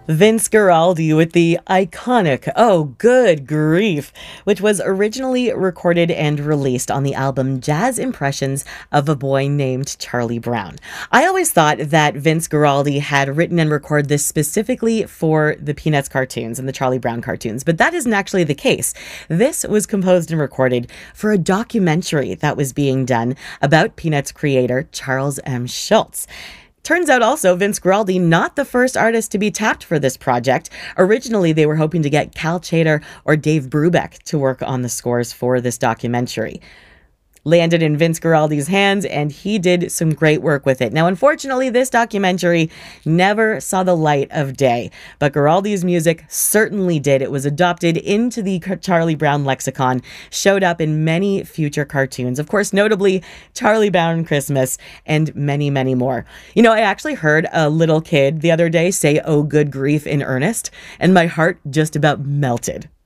Vince Guaraldi with the iconic Oh Good Grief, which was originally recorded and released on the album Jazz Impressions of a Boy Named Charlie Brown. I always thought that Vince Guaraldi had written and recorded this specifically for the Peanuts cartoons and the Charlie Brown cartoons, but that isn't actually the case. This was composed and recorded for a documentary that was being done about Peanuts creator Charles M. Schulz. Turns out also, Vince Guaraldi, not the first artist to be tapped for this project. Originally, they were hoping to get Cal Tjader or Dave Brubeck to work on the scores for this documentary. Landed in Vince Guaraldi's hands, and he did some great work with it. Now, unfortunately, this documentary never saw the light of day, but Guaraldi's music certainly did. It was adopted into the Charlie Brown lexicon, showed up in many future cartoons, of course, notably Charlie Brown Christmas, and many, many more. You know, I actually heard a little kid the other day say, "Oh, good grief," in earnest, and my heart just about melted.